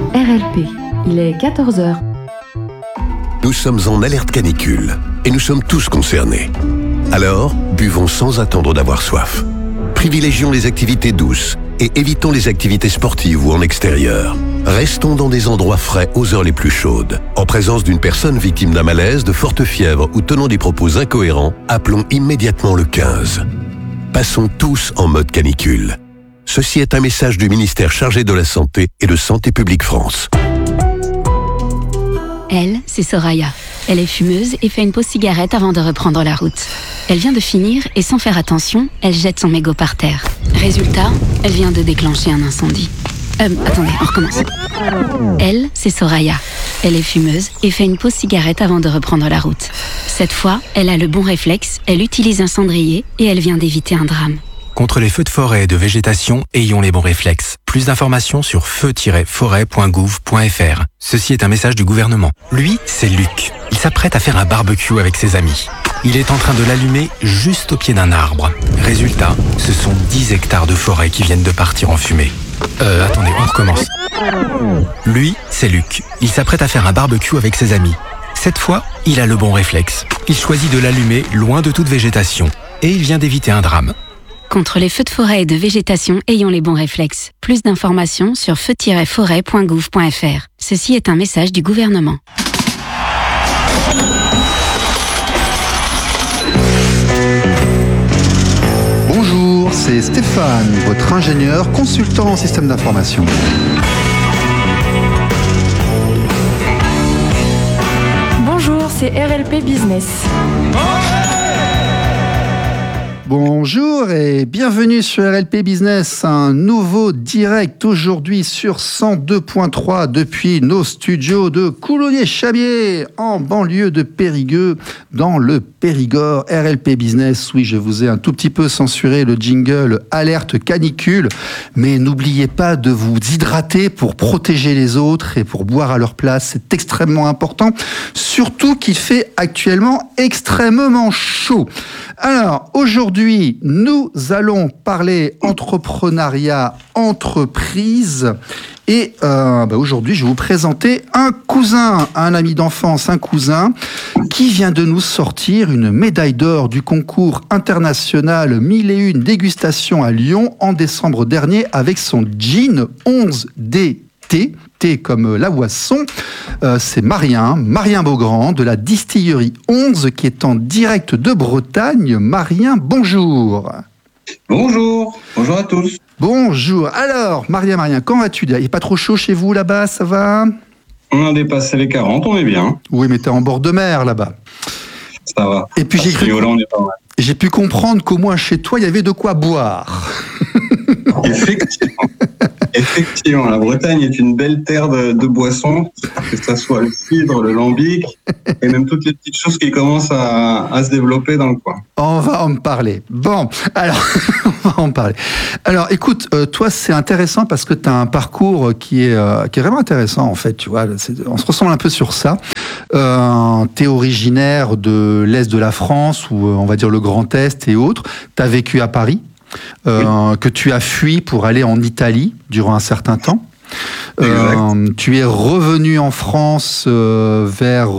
RLP, il est 14h. Nous sommes en alerte canicule et nous sommes tous concernés. Alors, buvons sans attendre d'avoir soif. Privilégions les activités douces et évitons les activités sportives ou en extérieur. Restons dans des endroits frais aux heures les plus chaudes. En présence d'une personne victime d'un malaise, de forte fièvre ou tenant des propos incohérents, appelons immédiatement le 15. Passons tous en mode canicule. Ceci est un message du ministère chargé de la Santé et de Santé publique France. Elle, c'est Soraya. Elle est fumeuse et fait une pause cigarette avant de reprendre la route. Elle vient de finir et sans faire attention, elle jette son mégot par terre. Résultat, elle vient de déclencher un incendie. Attendez, on recommence. Elle, c'est Soraya. Elle est fumeuse et fait une pause cigarette avant de reprendre la route. Cette fois, elle a le bon réflexe, elle utilise un cendrier et elle vient d'éviter un drame. Contre les feux de forêt et de végétation, ayons les bons réflexes. Plus d'informations sur feu-forêt.gouv.fr. Ceci est un message du gouvernement. Lui, c'est Luc. Il s'apprête à faire un barbecue avec ses amis. Il est en train de l'allumer juste au pied d'un arbre. Résultat, ce sont 10 hectares de forêt qui viennent de partir en fumée. Attendez, on recommence. Lui, c'est Luc. Il s'apprête à faire un barbecue avec ses amis. Cette fois, il a le bon réflexe. Il choisit de l'allumer loin de toute végétation. Et il vient d'éviter un drame. Contre les feux de forêt et de végétation, ayons les bons réflexes. Plus d'informations sur feu-forêt.gouv.fr. Ceci est un message du gouvernement. Bonjour, c'est Stéphane, votre ingénieur consultant en système d'information. Bonjour, c'est RLP Business. Bonjour et bienvenue sur RLP Business, un nouveau direct aujourd'hui sur 102.3 depuis nos studios de Coulonnier-Chabier en banlieue de Périgueux dans le Périgord. RLP Business, oui, je vous ai un tout petit peu censuré le jingle alerte canicule, mais n'oubliez pas de vous hydrater pour protéger les autres et pour boire à leur place, c'est extrêmement important, surtout qu'il fait actuellement extrêmement chaud. Alors, aujourd'hui, nous allons parler entrepreneuriat, entreprise. Et aujourd'hui, je vais vous présenter un cousin, un ami d'enfance, un cousin, qui vient de nous sortir une médaille d'or du concours international 1001 dégustations à Lyon en décembre dernier avec son gin 11D. Thé comme la boisson, c'est Marien Beaugrand de la distillerie 11 qui est en direct de Bretagne. Marien, bonjour. Bonjour à tous. Bonjour. Alors, Marien, quand vas-tu ? Il n'est pas trop chaud chez vous là-bas, ça va ? On a dépassé les 40, on est bien. Oui, mais t'es en bord de mer là-bas. Ça va. Et puis j'ai pu comprendre qu'au moins chez toi, il y avait de quoi boire. Effectivement, la Bretagne est une belle terre de boissons, que ce soit le cidre, le lambic, et même toutes les petites choses qui commencent à se développer dans le coin. On va en parler. Bon, alors, on va en parler. Alors, écoute, toi, c'est intéressant parce que tu as un parcours qui est vraiment intéressant, en fait, tu vois. On se ressemble un peu sur ça. Tu es originaire de l'Est de la France, ou on va dire le Grand Est et autres. Tu as vécu à Paris. Que tu as fui pour aller en Italie durant un certain temps. Tu es revenu en France vers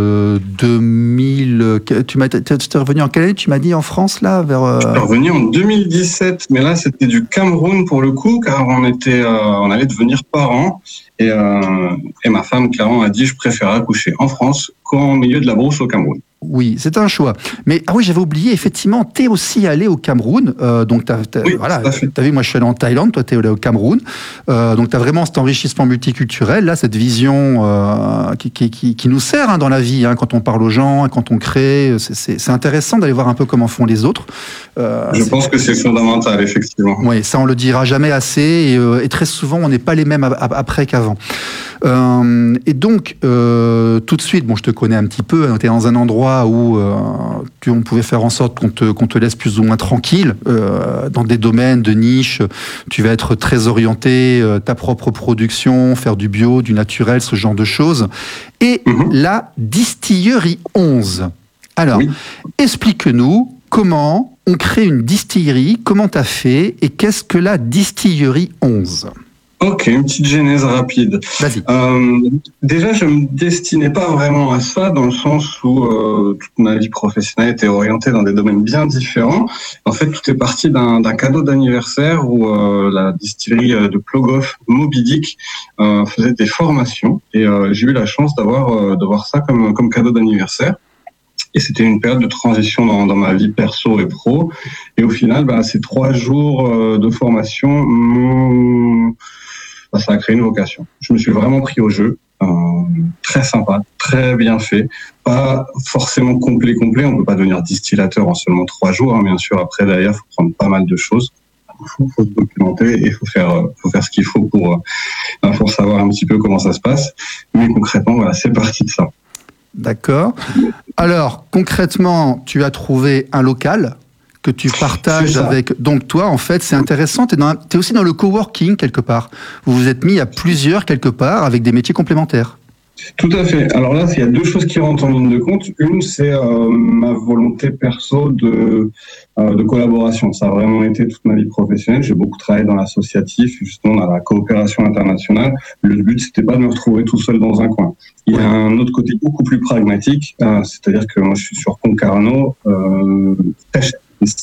2000. Tu es revenu en quelle année ? Tu m'as dit en France là vers. Je suis revenu en 2017, mais là c'était du Cameroun pour le coup, car on allait devenir parents et ma femme clairement a dit je préfère accoucher en France qu'en milieu de la brousse au Cameroun. Oui, c'est un choix. Mais oui, j'avais oublié, effectivement, tu es aussi allé au Cameroun. Donc, oui, voilà, tu as vu, moi je suis allé en Thaïlande, toi tu es allé au Cameroun. Donc, tu as vraiment cet enrichissement multiculturel, là, cette vision qui nous sert dans la vie, quand on parle aux gens, quand on crée. C'est intéressant d'aller voir un peu comment font les autres. Je pense que c'est fondamental, effectivement. Oui, ça on le dira jamais assez. Et très souvent, on n'est pas les mêmes après qu'avant. Et donc, tout de suite, bon, je te connais un petit peu, tu es dans un endroit où on pouvait faire en sorte qu'on te laisse plus ou moins tranquille, dans des domaines de niche, tu vas être très orienté, ta propre production, faire du bio, du naturel, ce genre de choses. Et la distillerie 11. Alors, explique-nous comment on crée une distillerie, comment tu as fait et qu'est-ce que la distillerie 11 ? Ok, une petite genèse rapide. Vas-y. Déjà, je me destinais pas vraiment à ça, dans le sens où toute ma vie professionnelle était orientée dans des domaines bien différents. En fait, tout est parti d'un cadeau d'anniversaire où la distillerie de Plogoff, Moby Dick, faisait des formations, et j'ai eu la chance d'avoir ça comme cadeau d'anniversaire. Et c'était une période de transition dans ma vie perso et pro. Et au final, ces 3 jours de formation, ça a créé une vocation. Je me suis vraiment pris au jeu. Très sympa, très bien fait. Pas forcément complet. On peut pas devenir distillateur en seulement 3 jours. Hein, bien sûr, après, derrière, il faut prendre pas mal de choses. Il faut se documenter et il faut faire ce qu'il faut pour savoir un petit peu comment ça se passe. Mais concrètement, voilà, c'est parti de ça. D'accord. Alors, concrètement, tu as trouvé un local que tu partages avec... Donc, toi, en fait, c'est intéressant, tu es aussi dans le coworking, quelque part. Vous vous êtes mis à plusieurs, quelque part, avec des métiers complémentaires. Tout à fait. Alors là, il y a 2 choses qui rentrent en ligne de compte. Une, c'est ma volonté perso de collaboration. Ça a vraiment été toute ma vie professionnelle. J'ai beaucoup travaillé dans l'associatif, justement dans la coopération internationale. Le but, c'était pas de me retrouver tout seul dans un coin. Il y a un autre côté beaucoup plus pragmatique, c'est-à-dire que moi, je suis sur Concarneau, très cher.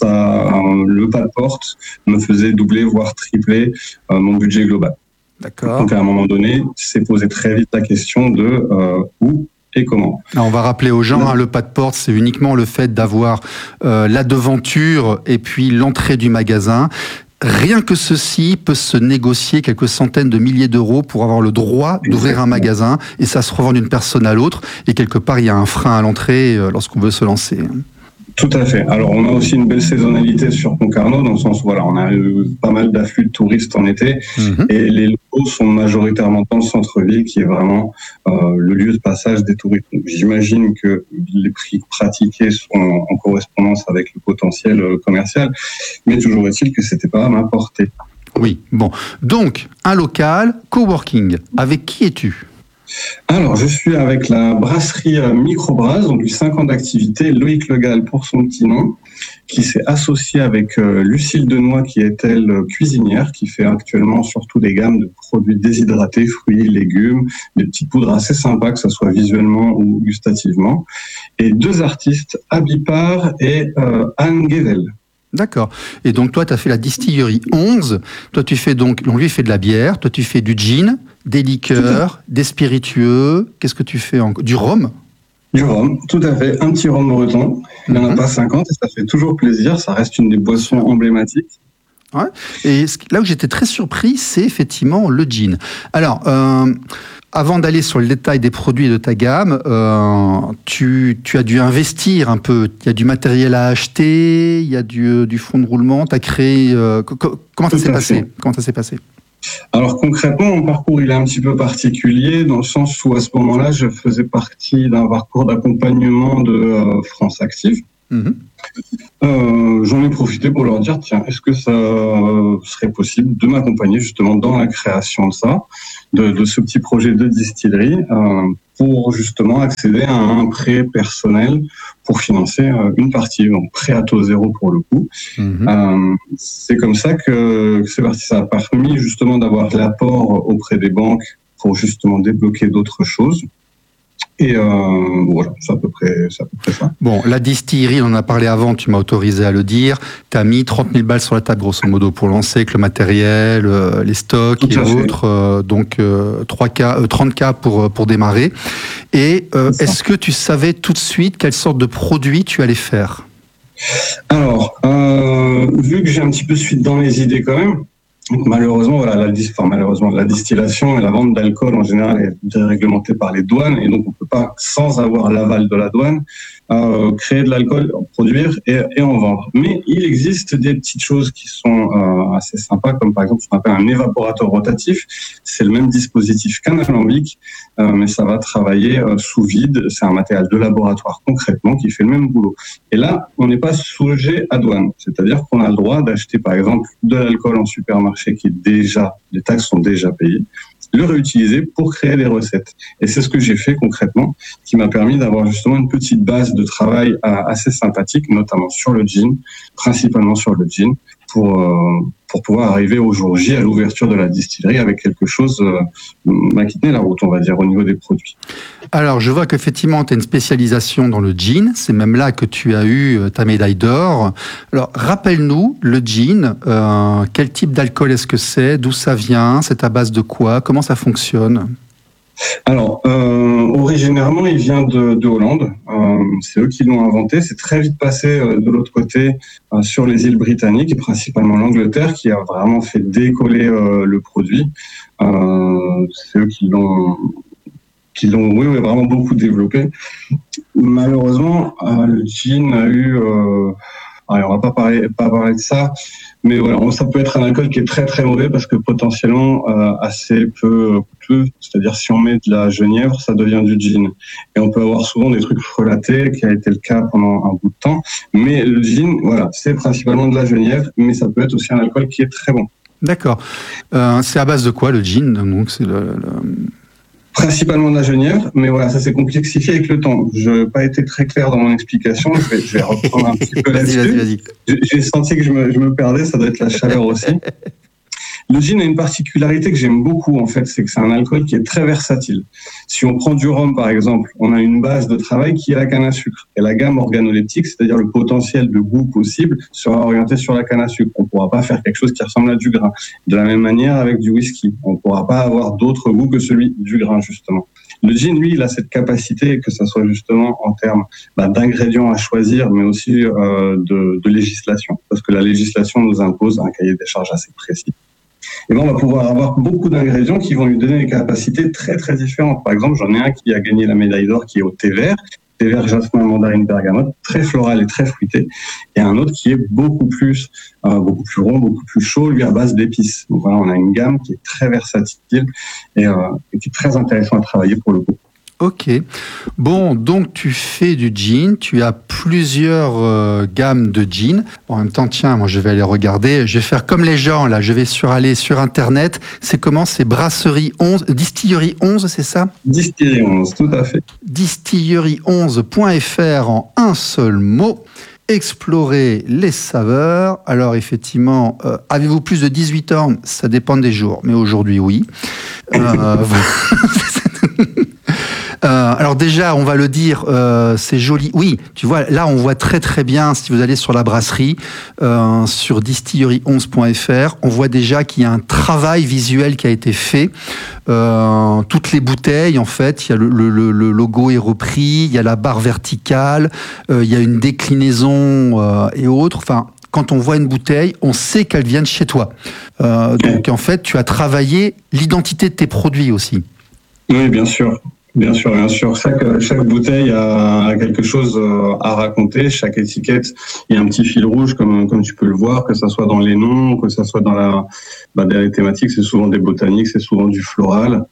Le pas de porte me faisait doubler, voire tripler mon budget global. D'accord. Donc à un moment donné, s'est posé très vite la question de où et comment. Alors, on va rappeler aux gens, le pas de porte, c'est uniquement le fait d'avoir la devanture et puis l'entrée du magasin. Rien que ceci peut se négocier quelques centaines de milliers d'euros pour avoir le droit d'ouvrir un magasin, et ça se revend d'une personne à l'autre, et quelque part il y a un frein à l'entrée lorsqu'on veut se lancer. Tout à fait. Alors, on a aussi une belle saisonnalité sur Concarneau, dans le sens où on a pas mal d'afflux de touristes en été, et les locaux sont majoritairement dans le centre-ville, qui est vraiment le lieu de passage des touristes. Donc, j'imagine que les prix pratiqués sont en correspondance avec le potentiel commercial, mais toujours est-il que c'était pas à ma portée. Oui, bon. Donc, un local, coworking. Avec qui es-tu ? Alors, je suis avec la brasserie Microbrase, donc 5 ans d'activité, Loïc Legal pour son petit nom, qui s'est associé avec Lucille Denoy, qui est elle cuisinière, qui fait actuellement surtout des gammes de produits déshydratés, fruits, légumes, des petites poudres assez sympas, que ce soit visuellement ou gustativement. Et 2 artistes, Abipar et Anne Gevel. D'accord. Et donc, toi, tu as fait la distillerie 11. Toi, tu fais donc, lui fait de la bière. Toi, tu fais du gin, des liqueurs, des spiritueux. Qu'est-ce que tu fais encore ? Du rhum ? Du rhum, tout à fait. Un petit rhum breton. Il n'y en a pas 50 et ça fait toujours plaisir. Ça reste une des boissons emblématiques. Ouais. Et là où j'étais très surpris, c'est effectivement le gin. Alors, avant d'aller sur le détail des produits de ta gamme, tu as dû investir un peu. Il y a du matériel à acheter, il y a du fonds de roulement. Tu as créé... Comment ça s'est passé ? Alors concrètement, mon parcours il est un petit peu particulier, dans le sens où à ce moment-là, je faisais partie d'un parcours d'accompagnement de France Active. J'en ai profité pour leur dire, tiens, est-ce que ça serait possible de m'accompagner justement dans la création de ça, de ce petit projet de distillerie, pour justement accéder à un prêt personnel pour financer une partie, donc prêt à taux zéro pour le coup. C'est comme ça que c'est parti. Ça a permis justement d'avoir l'apport auprès des banques pour justement débloquer d'autres choses. Et voilà, c'est à peu près ça. Bon, la distillerie, on en a parlé avant, tu m'as autorisé à le dire. Tu as mis 30 000 balles sur la table, grosso modo, pour lancer avec le matériel, les stocks et autres. Donc, 30K pour démarrer. Et est-ce que tu savais tout de suite quelle sorte de produit tu allais faire ? Alors, vu que j'ai un petit peu suite dans les idées quand même, donc malheureusement, la distillation et la vente d'alcool en général est déréglementée par les douanes, et donc on peut pas, sans avoir l'aval de la douane, créer de l'alcool, en produire et en vendre. Mais il existe des petites choses qui sont assez sympas, comme par exemple ce qu'on appelle un évaporateur rotatif. C'est le même dispositif qu'un alambic, mais ça va travailler sous vide. C'est un matériel de laboratoire concrètement qui fait le même boulot. Et là, on n'est pas sujet à douane, c'est-à-dire qu'on a le droit d'acheter par exemple de l'alcool en supermarché qui est déjà, les taxes sont déjà payées, le réutiliser pour créer des recettes. Et c'est ce que j'ai fait concrètement, qui m'a permis d'avoir justement une petite base de travail assez sympathique, notamment sur le gin, principalement sur le gin, pour pouvoir arriver au jour J à l'ouverture de la distillerie avec quelque chose qui tenait la route, on va dire, au niveau des produits. Alors, je vois qu'effectivement, tu as une spécialisation dans le gin. C'est même là que tu as eu ta médaille d'or. Alors, rappelle-nous, le gin, quel type d'alcool est-ce que c'est? D'où ça vient? C'est à base de quoi? Comment ça fonctionne? Alors, originairement, il vient de Hollande. C'est eux qui l'ont inventé. C'est très vite passé de l'autre côté sur les îles britanniques, et principalement l'Angleterre, qui a vraiment fait décoller le produit. C'est eux qui l'ont vraiment beaucoup développé. Malheureusement, le gin a eu... allez, on va pas parler de ça, mais voilà, ça peut être un alcool qui est très très mauvais parce que potentiellement assez peu coûteux. C'est-à-dire si on met de la genièvre, ça devient du gin. Et on peut avoir souvent des trucs frelatés, qui a été le cas pendant un bout de temps. Mais le gin, voilà, c'est principalement de la genièvre, mais ça peut être aussi un alcool qui est très bon. D'accord. C'est à base de quoi le gin? Donc c'est Principalement de la genièvre, mais voilà, ça s'est complexifié avec le temps. Je n'ai pas été très clair dans mon explication, je vais reprendre un petit peu là-dessus. Vas-y. J'ai senti que je me perdais, ça doit être la chaleur aussi. Le gin a une particularité que j'aime beaucoup, en fait, c'est que c'est un alcool qui est très versatile. Si on prend du rhum, par exemple, on a une base de travail qui est la canne à sucre. Et la gamme organoleptique, c'est-à-dire le potentiel de goût possible, sera orienté sur la canne à sucre. On ne pourra pas faire quelque chose qui ressemble à du grain. De la même manière avec du whisky. On ne pourra pas avoir d'autre goût que celui du grain, justement. Le gin, lui, il a cette capacité, que ce soit justement en termes d'ingrédients à choisir, mais aussi de législation. Parce que la législation nous impose un cahier des charges assez précis. Et on va pouvoir avoir beaucoup d'ingrédients qui vont lui donner des capacités très très différentes. Par exemple, j'en ai un qui a gagné la médaille d'or qui est au thé vert, jasmin, mandarine, bergamote, très floral et très fruité, et un autre qui est beaucoup plus rond, beaucoup plus chaud, lui à base d'épices. Donc voilà, on a une gamme qui est très versatile et qui est très intéressant à travailler pour le coup. Ok. Bon, donc tu fais du gin, tu as plusieurs gammes de gin. En même temps, tiens, moi je vais aller regarder, je vais faire comme les gens là, je vais aller sur Internet. C'est comment? C'est Brasserie 11, Distillerie 11, c'est ça? Distillerie 11, tout à fait. Distillerie11.fr en un seul mot. Explorer les saveurs. Alors effectivement, avez-vous plus de 18 ans? Ça dépend des jours, mais aujourd'hui oui. Alors déjà, on va le dire, c'est joli. Oui, tu vois, là, on voit très très bien, si vous allez sur la brasserie, sur distillerie11.fr, on voit déjà qu'il y a un travail visuel qui a été fait. Toutes les bouteilles, en fait, il y a le logo est repris, il y a la barre verticale, il y a une déclinaison et autres. Enfin, quand on voit une bouteille, on sait qu'elle vient de chez toi. Donc, en fait, tu as travaillé l'identité de tes produits aussi. Oui, bien sûr. Bien sûr. Chaque bouteille a quelque chose à raconter. Chaque étiquette, il y a un petit fil rouge, comme tu peux le voir, que ça soit dans les noms, que ça soit dans dans les thématiques. C'est souvent des botaniques, c'est souvent du floral,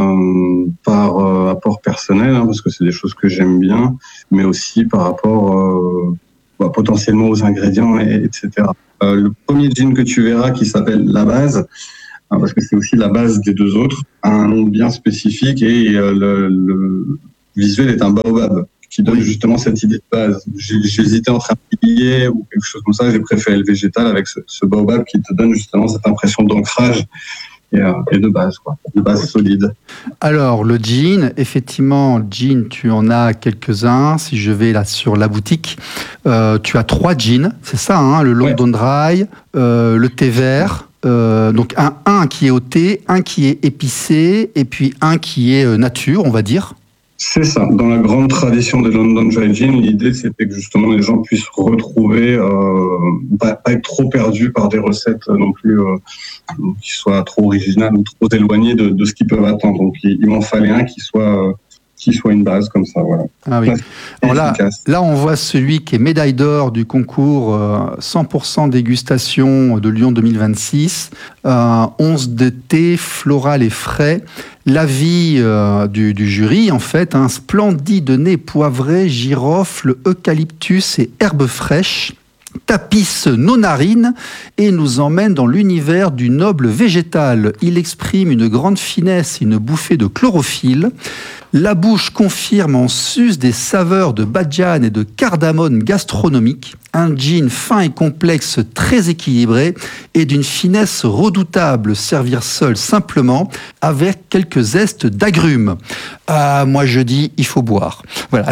par apport personnel, parce que c'est des choses que j'aime bien, mais aussi par rapport potentiellement aux ingrédients, etc. Le premier gin que tu verras, qui s'appelle La Base, parce que c'est aussi la base des deux autres, a un nom bien spécifique et le visuel est un baobab qui donne justement cette idée de base. J'hésitais entre un pilier ou quelque chose comme ça, j'ai préféré le végétal avec ce baobab qui te donne justement cette impression d'ancrage et de base, de base solide. Alors, le gin, effectivement, gin, tu en as quelques-uns. Si je vais là sur la boutique, tu as 3 gins, c'est ça, le London Dry, le thé vert. Donc un qui est au thé, un qui est épicé, et puis un qui est nature, on va dire. C'est ça. Dans la grande tradition des London Dry Gin, l'idée c'était que justement les gens puissent retrouver, pas être trop perdus par des recettes non plus qui soient trop originales ou trop éloignées de ce qu'ils peuvent attendre. Donc il m'en fallait un qui soit une base comme ça, voilà. Ah oui. Alors là, on voit celui qui est médaille d'or du concours 100% dégustation de Lyon 2026. 11 de thé floral et frais. L'avis du jury, en fait, un splendide nez poivré, girofle, eucalyptus et herbes fraîches tapisse nos narines et nous emmène dans l'univers du noble végétal. Il exprime une grande finesse et une bouffée de chlorophylle. La bouche confirme en sus des saveurs de badiane et de cardamone gastronomique, un gin fin et complexe très équilibré et d'une finesse redoutable, servir seul simplement avec quelques zestes d'agrumes. Moi je dis, il faut boire. Voilà.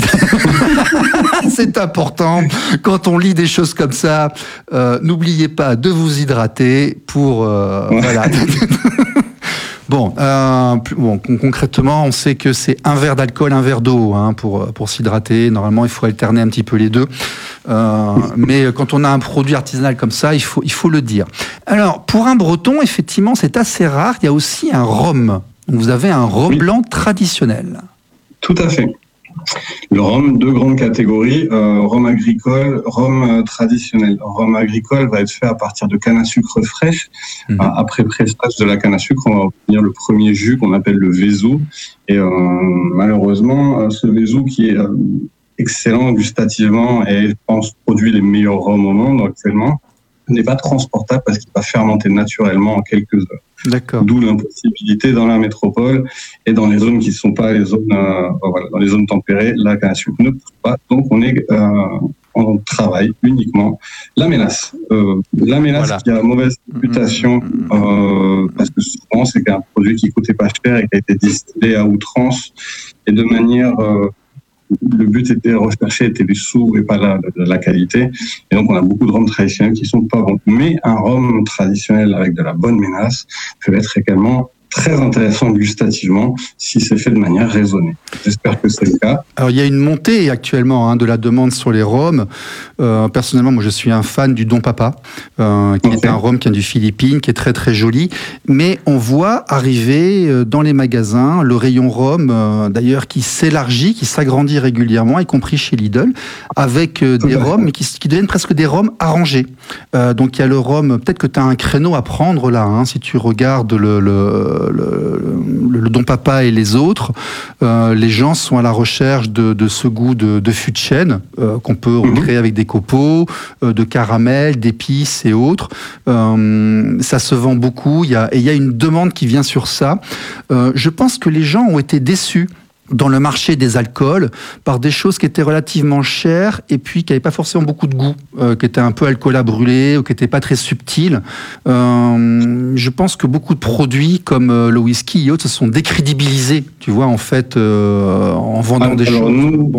C'est important. Quand on lit des choses comme ça, n'oubliez pas de vous hydrater pour... voilà. Bon, concrètement, on sait que c'est un verre d'alcool, un verre d'eau pour s'hydrater. Normalement, il faut alterner un petit peu les deux. Mais quand on a un produit artisanal comme ça, il faut le dire. Alors, pour un Breton, effectivement, c'est assez rare. Il y a aussi un rhum. Vous avez un rhum blanc traditionnel. Tout à fait. Le rhum, 2 grandes catégories, rhum agricole, rhum traditionnel. Rhum agricole va être fait à partir de canne à sucre fraîche. Après pressage de la canne à sucre, on va obtenir le premier jus qu'on appelle le Vézou. Et malheureusement, ce Vézou qui est excellent gustativement et je pense produit les meilleurs rhums au monde actuellement, n'est pas transportable parce qu'il va fermenter naturellement en quelques heures. D'accord. D'où l'impossibilité dans la métropole et dans les zones qui ne sont pas les zones, dans les zones tempérées, la canne à sucre ne pousse pas. Donc on travaille uniquement la mélasse. La mélasse qui a mauvaise réputation parce que souvent c'est un produit qui coûtait pas cher et qui a été distillé à outrance et de manière le but était les sous et pas la qualité. Et donc, on a beaucoup de rhums traditionnels qui sont pas bons. Mais un rhum traditionnel avec de la bonne mélasse peut être également très intéressant gustativement si c'est fait de manière raisonnée. J'espère que c'est le cas. Alors, il y a une montée actuellement de la demande sur les rhums. Personnellement, moi, je suis un fan du Don Papa, qui est un rhum qui vient du Philippines, qui est très, très joli. Mais on voit arriver dans les magasins le rayon rhum, d'ailleurs, qui s'élargit, qui s'agrandit régulièrement, y compris chez Lidl, avec des rhums qui deviennent presque des rhums arrangés. Donc, il y a le rhum, peut-être que tu as un créneau à prendre là, si tu regardes le Don Papa et les autres, les gens sont à la recherche de ce goût de fût de chêne qu'on peut recréer avec des copeaux, de caramel, d'épices et autres. Ça se vend beaucoup, il y a une demande qui vient sur ça. Je pense que les gens ont été déçus dans le marché des alcools par des choses qui étaient relativement chères et puis qui n'avaient pas forcément beaucoup de goût, qui étaient un peu alcool à brûler ou qui n'étaient pas très subtils. Je pense que beaucoup de produits comme le whisky et autres se sont décrédibilisés, tu vois, en fait, en vendant des choses.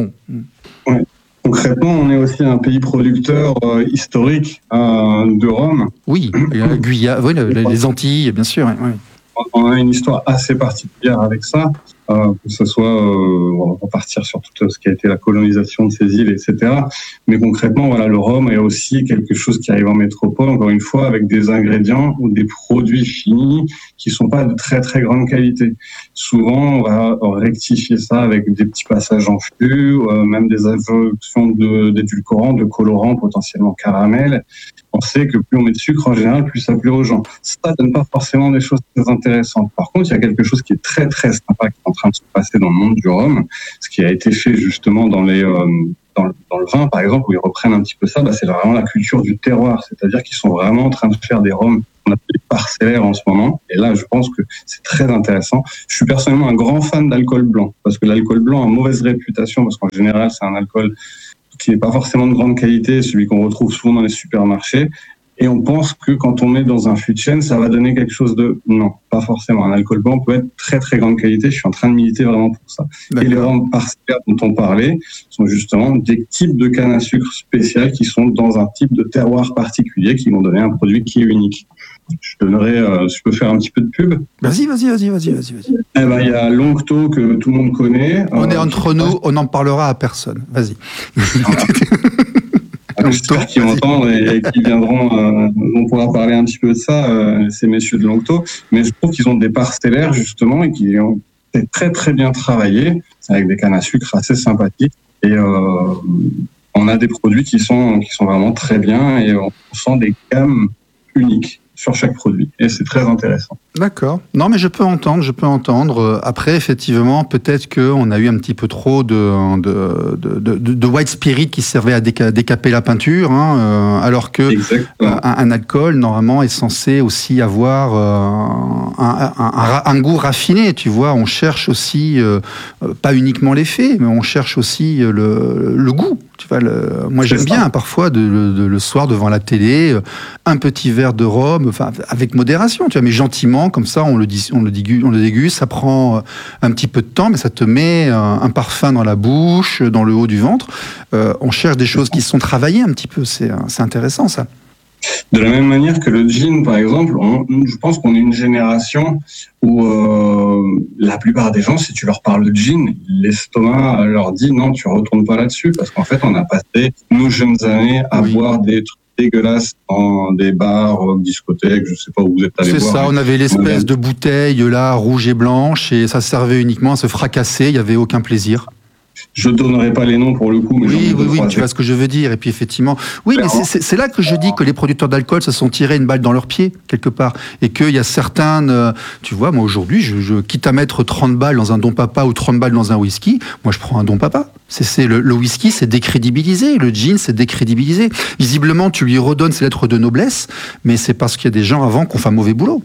Concrètement, on est aussi un pays producteur historique de rhum. Oui, Guyane, les Antilles, bien sûr. Oui. On a une histoire assez particulière avec ça, que ce soit, on va partir sur tout ce qui a été la colonisation de ces îles, etc. Mais concrètement, voilà, le rhum est aussi quelque chose qui arrive en métropole, encore une fois, avec des ingrédients ou des produits finis qui sont pas de très très grande qualité. Souvent, on va rectifier ça avec des petits passages en fût, même des ajoutions d'édulcorants, de colorants, potentiellement caramel. On sait que plus on met de sucre en général, plus ça plaît aux gens. Ça donne pas forcément des choses très intéressantes. Par contre, il y a quelque chose qui est très très sympa qui est en train de se passer dans le monde du rhum, ce qui a été fait justement dans le vin, par exemple, où ils reprennent un petit peu ça. C'est vraiment la culture du terroir, c'est-à-dire qu'ils sont vraiment en train de faire des rhums qu'on appelle des parcellaires en ce moment. Et là, je pense que c'est très intéressant. Je suis personnellement un grand fan d'alcool blanc, parce que l'alcool blanc a mauvaise réputation, parce qu'en général, c'est un alcool qui n'est pas forcément de grande qualité, celui qu'on retrouve souvent dans les supermarchés. Et on pense que quand on met dans un fût de chêne, ça va donner quelque chose de... Non, pas forcément. Un alcool blanc peut être très très grande qualité. Je suis en train de militer vraiment pour ça. D'accord. Et les rhums parcellaires dont on parlait sont justement des types de canne à sucre spéciales qui sont dans un type de terroir particulier qui vont donner un produit qui est unique. Je peux faire un petit peu de pub. Vas-y. Eh ben, il y a Longto que tout le monde connaît. On est entre nous, on n'en parlera à personne. Vas-y. Voilà. J'espère qu'ils m'entendent et qu'ils viendront. On pourra parler un petit peu de ça, ces messieurs de Longto. Mais je trouve qu'ils ont des parcellaires, justement, et qui ont été très, très bien travaillés, avec des cannes à sucre assez sympathiques. Et on a des produits qui sont vraiment très bien et on sent des gammes uniques sur chaque produit. Et c'est très intéressant. D'accord. Non, mais je peux entendre. Après, effectivement, peut-être qu'on a eu un petit peu trop de white spirit qui servait à décaper la peinture, alors que un alcool, normalement, est censé aussi avoir un goût raffiné, tu vois. On cherche aussi, pas uniquement l'effet, mais on cherche aussi le goût. Tu vois, moi, j'aime bien, parfois, le soir, devant la télé, un petit verre de rhum, enfin, avec modération, tu vois, mais gentiment, comme ça, on le déguste, ça prend un petit peu de temps, mais ça te met un parfum dans la bouche, dans le haut du ventre. On cherche des choses qui sont travaillées un petit peu, c'est intéressant, ça. De la même manière que le gin, par exemple, je pense qu'on est une génération où la plupart des gens, si tu leur parles de gin, l'estomac leur dit non, tu retournes pas là-dessus, parce qu'en fait, on a passé nos jeunes années à boire des trucs dégueulasses dans des bars, discothèques, je sais pas où vous êtes allés voir. C'est ça, on avait l'espèce de bouteille là, rouge et blanche, et ça servait uniquement à se fracasser, il n'y avait aucun plaisir. Je donnerai pas les noms pour le coup, mais oui, tu vois ce que je veux dire. Et puis effectivement, oui, mais c'est là que je dis que les producteurs d'alcool se sont tirés une balle dans leur pied quelque part, et qu'il y a certaines, tu vois, moi aujourd'hui, je quitte à mettre 30 balles dans un Don Papa ou 30 balles dans un whisky, moi je prends un Don Papa. Le whisky, c'est décrédibilisé, le gin, c'est décrédibilisé. Visiblement, tu lui redonnes ses lettres de noblesse, mais c'est parce qu'il y a des gens avant qui ont fait un mauvais boulot.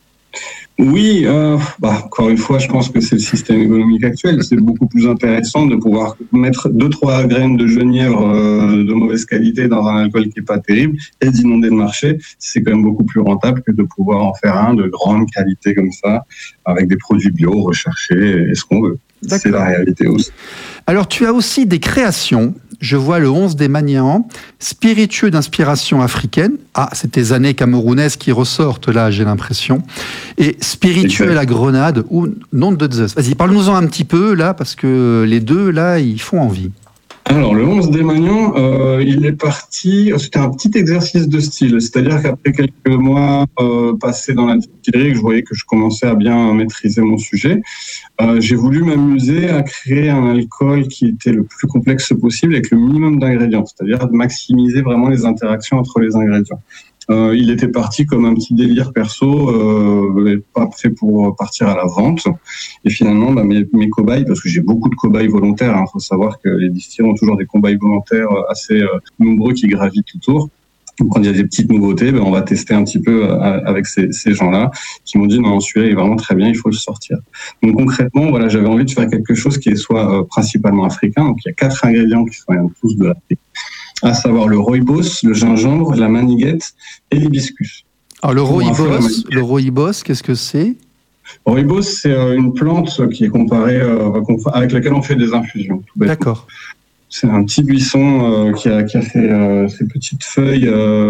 Oui, encore une fois, je pense que c'est le système économique actuel. C'est beaucoup plus intéressant de pouvoir mettre 2-3 graines de genièvre de mauvaise qualité dans un alcool qui est pas terrible et d'inonder le marché. C'est quand même beaucoup plus rentable que de pouvoir en faire un de grande qualité comme ça, avec des produits bio recherchés et ce qu'on veut. D'accord. C'est la réalité aussi. Alors, tu as aussi des créations. Je vois le 11 des Manians, spiritueux d'inspiration africaine. Ah, c'est tes années camerounaises qui ressortent là, j'ai l'impression. Et spiritueux à la grenade ou nom de Zeus. Vas-y, parle-nous-en un petit peu là, parce que les deux là, ils font envie. Alors, le 11 des Manians, il est parti, c'était un petit exercice de style, c'est-à-dire qu'après quelques mois passés dans la distillerie, que je voyais que je commençais à bien maîtriser mon sujet, j'ai voulu m'amuser à créer un alcool qui était le plus complexe possible avec le minimum d'ingrédients, c'est-à-dire de maximiser vraiment les interactions entre les ingrédients. Il était parti comme un petit délire perso, pas fait pour partir à la vente. Et finalement, mes cobayes, parce que j'ai beaucoup de cobayes volontaires, faut savoir que les distilleries ont toujours des cobayes volontaires assez nombreux qui gravitent autour. Donc, quand il y a des petites nouveautés, on va tester un petit peu avec ces gens-là qui m'ont dit non, celui-là est vraiment très bien, il faut le sortir. Donc concrètement, voilà, j'avais envie de faire quelque chose qui soit principalement africain. Donc il y a 4 ingrédients qui sont tous de l'Afrique, à savoir le rooibos, le gingembre, la maniguette et l'hibiscus. Alors le rooibos, qu'est-ce que c'est ? Le rooibos, c'est une plante qui est comparée avec laquelle on fait des infusions. Tout bêtement. D'accord. C'est un petit buisson qui a fait ses petites feuilles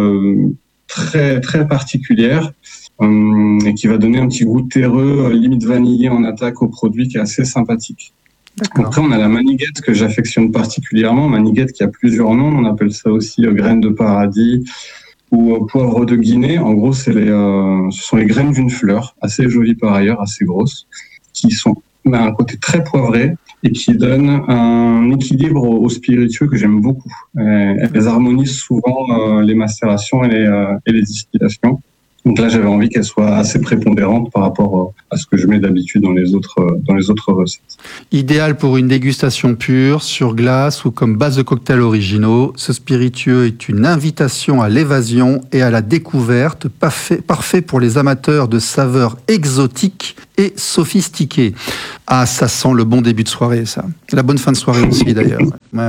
très très particulières et qui va donner un petit goût terreux, limite vanillé en attaque au produit, qui est assez sympathique. D'accord. Après, on a la maniguette que j'affectionne particulièrement. Maniguette qui a plusieurs noms. On appelle ça aussi graine de paradis ou poivre de Guinée. En gros, ce sont les graines d'une fleur, assez jolies par ailleurs, assez grosses, qui sont à un côté très poivré et qui donnent un équilibre aux spiritueux que j'aime beaucoup. Elles harmonisent souvent les macérations et les distillations. Donc là, j'avais envie qu'elle soit assez prépondérante par rapport à ce que je mets d'habitude dans les autres recettes. Idéal pour une dégustation pure, sur glace ou comme base de cocktails originaux. Ce spiritueux est une invitation à l'évasion et à la découverte, parfait pour les amateurs de saveurs exotiques et sophistiquées. Ah, ça sent le bon début de soirée, ça. C'est la bonne fin de soirée aussi, d'ailleurs. Ouais.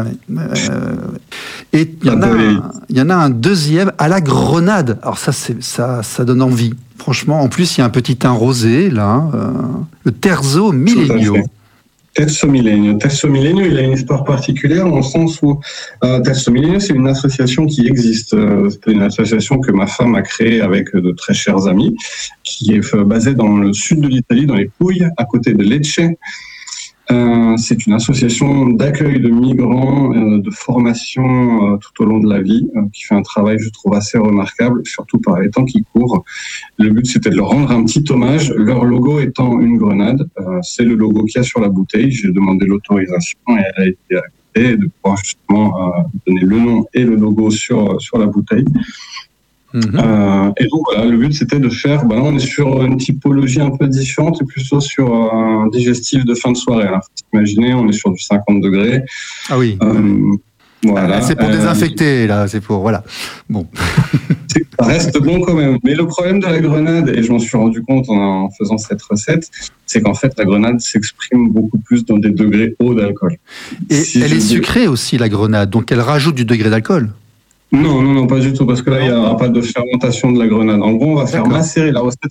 Et il y en a un deuxième à la grenade. Alors ça donne envie. Franchement, en plus, il y a un petit teint rosé, là. Le Terzo Millennio. Terzo Millennio, il a une histoire particulière dans le sens où Terzo Millennio, c'est une association qui existe. C'est une association que ma femme a créée avec de très chers amis, qui est basée dans le sud de l'Italie, dans les Pouilles, à côté de Lecce. C'est une association d'accueil de migrants, de formation tout au long de la vie, qui fait un travail, je trouve, assez remarquable, surtout par les temps qui courent. Le but, c'était de leur rendre un petit hommage, leur logo étant une grenade. C'est le logo qu'il y a sur la bouteille. J'ai demandé l'autorisation et elle a été acceptée de pouvoir justement donner le nom et le logo sur la bouteille. Et donc voilà, le but c'était de faire, là on est sur une typologie un peu différente et plutôt sur un digestif de fin de soirée. Alors, faut s'imaginer, on est sur du 50 degrés. Ah oui. Voilà. C'est pour désinfecter, là, c'est pour... Voilà. Bon. Ça reste bon quand même. Mais le problème de la grenade, et je m'en suis rendu compte en faisant cette recette, c'est qu'en fait, la grenade s'exprime beaucoup plus dans des degrés hauts d'alcool. Et elle est sucrée aussi, la grenade, donc elle rajoute du degré d'alcool? Non, pas du tout, parce que là, il n'y aura pas de fermentation de la grenade. En gros, on va faire macérer, la recette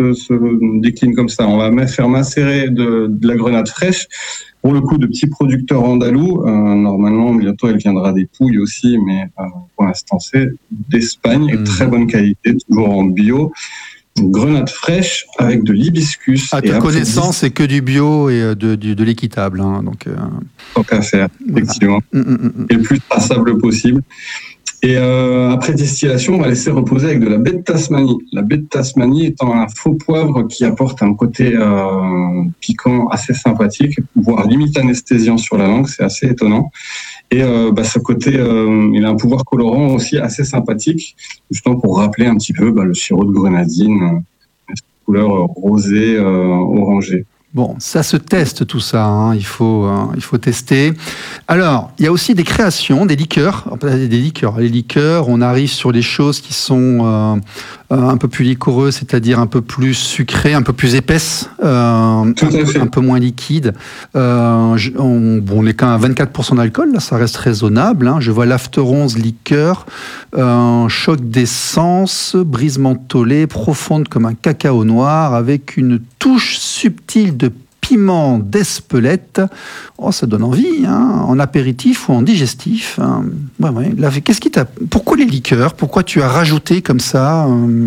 se décline comme ça, on va faire macérer de la grenade fraîche. Pour le coup, de petits producteurs andalous, normalement, bientôt, elle viendra des Pouilles aussi, mais pour l'instant, c'est d'Espagne, très bonne qualité, toujours en bio. Une grenade fraîche avec de l'hibiscus. À ta connaissance, c'est que du bio et de l'équitable. Hein, donc, tant qu'à faire, effectivement. Et le plus traçable possible. Et après distillation, on va laisser reposer avec de la baie de Tasmanie. La baie de Tasmanie étant un faux poivre qui apporte un côté piquant assez sympathique, voire limite anesthésiant sur la langue, c'est assez étonnant. Et ce côté, il a un pouvoir colorant aussi assez sympathique, justement pour rappeler un petit peu le sirop de grenadine, couleur rosée, orangée. Bon, ça se teste tout ça, hein. Il faut tester. Alors, il y a aussi des créations, des liqueurs. Les liqueurs, on arrive sur des choses qui sont un peu plus liquoreuses, c'est-à-dire un peu plus sucrées, un peu plus épaisses, un peu moins liquides. On est quand même à 24% d'alcool, là, ça reste raisonnable. Hein. Je vois l'After 11 liqueur, choc d'essence, brise mentholée, profonde comme un cacao noir, avec une touche subtile de piment d'Espelette. Oh, ça donne envie, hein, en apéritif ou en digestif. Hein. Ouais. Là, pourquoi les liqueurs? Pourquoi tu as rajouté comme ça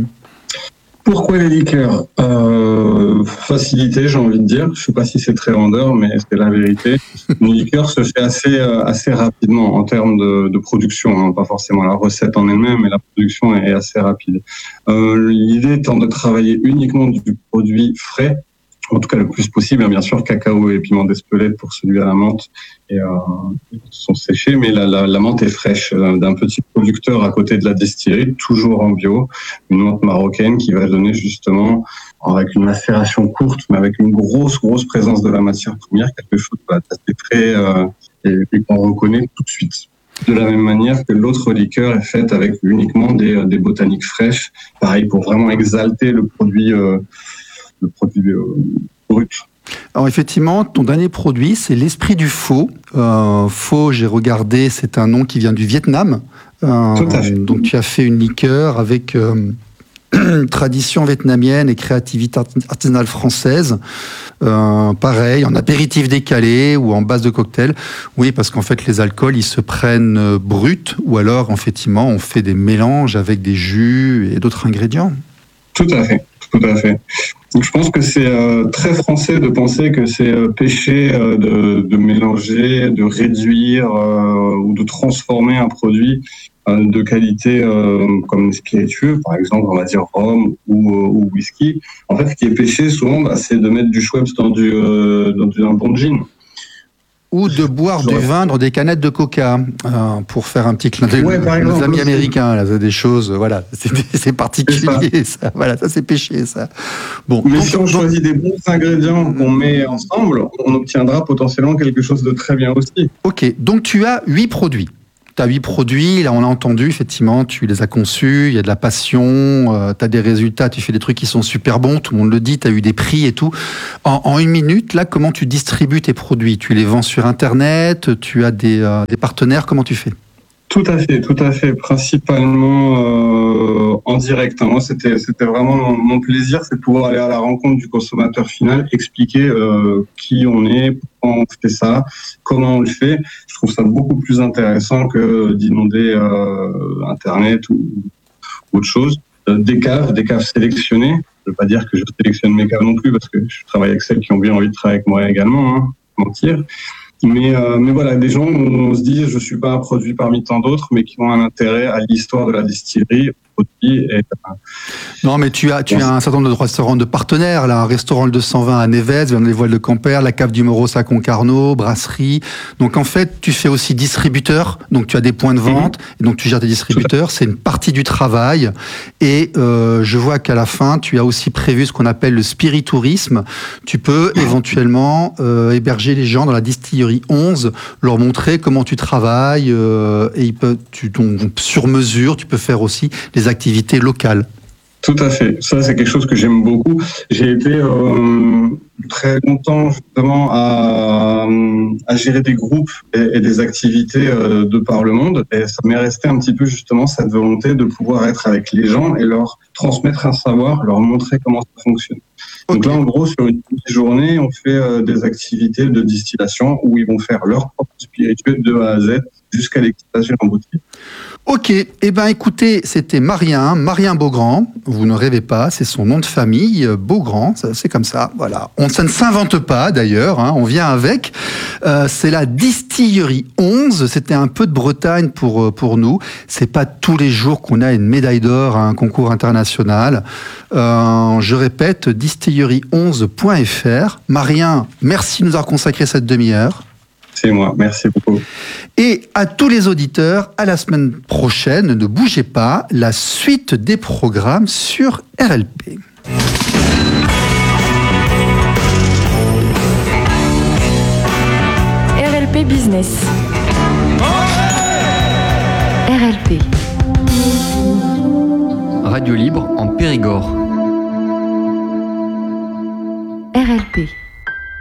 Pourquoi les liqueurs? Facilité, j'ai envie de dire. Je ne sais pas si c'est très vendeur, mais c'est la vérité. Une liqueur se fait assez rapidement en termes de production, hein. Pas forcément la recette en elle-même, mais la production est assez rapide. L'idée étant de travailler uniquement du produit frais, en tout cas le plus possible, bien sûr, cacao et piment d'Espelette pour celui à la menthe sont séchés, mais la menthe est fraîche d'un petit producteur à côté de la distillerie, toujours en bio, une menthe marocaine qui va donner justement, avec une macération courte, mais avec une grosse présence de la matière première, quelque chose d'assez frais et qu'on reconnaît tout de suite. De la même manière que l'autre liqueur est faite avec uniquement des botaniques fraîches, pareil pour vraiment exalter le produit brut. Alors effectivement, ton dernier produit, c'est l'Esprit du Pho. Pho, j'ai regardé, c'est un nom qui vient du Vietnam. Tout à fait. Donc tu as fait une liqueur avec tradition vietnamienne et créativité artisanale française. Pareil, en apéritif décalé ou en base de cocktail. Oui, parce qu'en fait, les alcools, ils se prennent bruts ou alors, effectivement, on fait des mélanges avec des jus et d'autres ingrédients. Tout à fait. Donc, je pense que c'est très français de penser que c'est péché de mélanger, de réduire ou de transformer un produit de qualité comme les spiritueux, par exemple, on va dire rhum ou whisky. En fait, ce qui est péché souvent, c'est de mettre du Schweppes dans un bon gin. Ou de boire du vin dans des canettes de coca, pour faire un petit clin d'œil aux amis américains. Là, c'est des choses, voilà, c'est particulier, ça. Voilà, ça c'est péché, ça. Bon, mais si on choisit des bons ingrédients qu'on met ensemble, on obtiendra potentiellement quelque chose de très bien aussi. Ok, donc tu as 8 produits. Tu as 8 produits, là on l'a entendu, effectivement, tu les as conçus, il y a de la passion, tu as des résultats, tu fais des trucs qui sont super bons, tout le monde le dit, tu as eu des prix et tout. En une minute, là, comment tu distribues tes produits? Tu les vends sur Internet, tu as des partenaires, comment tu fais? Tout à fait. Principalement en direct. Moi, c'était vraiment mon plaisir, c'est de pouvoir aller à la rencontre du consommateur final, expliquer qui on est, pourquoi on fait ça, comment on le fait. Je trouve ça beaucoup plus intéressant que d'inonder Internet ou autre chose. Des caves sélectionnées. Je ne veux pas dire que je sélectionne mes caves non plus, parce que je travaille avec celles qui ont bien envie de travailler avec moi également, hein, mentir. Mais voilà, des gens où on se dit, je suis pas un produit parmi tant d'autres, mais qui ont un intérêt à l'histoire de la distillerie, produits. Non, mais tu as un certain nombre de restaurants de partenaires, là, un restaurant le 220 à Névez, vers les Voiles de Quimper, la cave du Moros à Concarneau, brasserie. Donc en fait, tu fais aussi distributeur, donc tu as des points de vente, et donc tu gères tes distributeurs, c'est une partie du travail. Et je vois qu'à la fin, tu as aussi prévu ce qu'on appelle le spiritourisme. Tu peux éventuellement héberger les gens dans la distillerie 11, leur montrer comment tu travailles, et sur mesure, tu peux faire aussi des activités locales. Tout à fait. Ça, c'est quelque chose que j'aime beaucoup. J'ai été très longtemps justement à gérer des groupes et des activités de par le monde. Et ça m'est resté un petit peu justement cette volonté de pouvoir être avec les gens et leur transmettre un savoir, leur montrer comment ça fonctionne. Okay. Donc là, en gros, sur une journée, on fait des activités de distillation où ils vont faire leur propre spiritueux de A à Z jusqu'à l'extraction en bouteille. Ok, eh ben écoutez, c'était Marien Beaugrand, vous ne rêvez pas, c'est son nom de famille, Beaugrand, c'est comme ça, voilà. Ça ne s'invente pas d'ailleurs, hein, on vient avec, c'est la distillerie 11, c'était un peu de Bretagne pour nous, c'est pas tous les jours qu'on a une médaille d'or à un concours international, je répète, distillerie11.fr. Marien, merci de nous avoir consacré cette demi-heure. C'est moi, merci beaucoup. Et à tous les auditeurs, à la semaine prochaine, ne bougez pas, la suite des programmes sur RLP. RLP Business. RLP. Radio libre en Périgord. RLP.